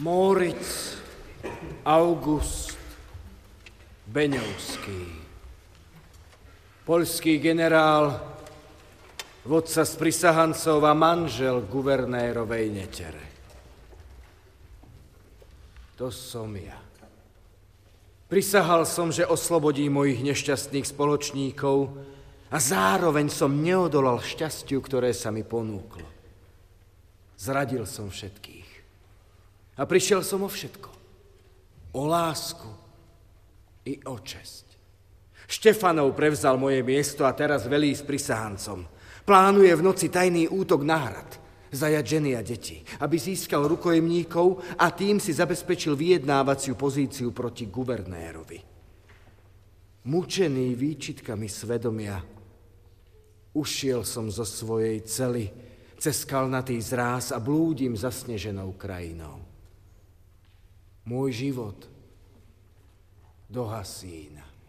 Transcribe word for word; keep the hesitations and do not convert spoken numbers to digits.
Moritz August Beňovský, poľský generál, vodca sprisahancov a manžel guvernérovej netere. To som ja. Prisahal som, že oslobodí mojich nešťastných spoločníkov a zároveň som neodolal šťastiu, ktoré sa mi ponúklo. Zradil som všetkých. A prišiel som o všetko. O lásku i o česť. Štefanov prevzal moje miesto a teraz velí s prisahancom. Plánuje v noci tajný útok na hrad, zajať ženy a deti, aby získal rukojemníkov a tým si zabezpečil vyjednávaciu pozíciu proti guvernérovi. Mučený výčitkami svedomia, ušiel som zo svojej cely cez skalnatý zráz a blúdim zasneženou krajinou. Môj život dohasína.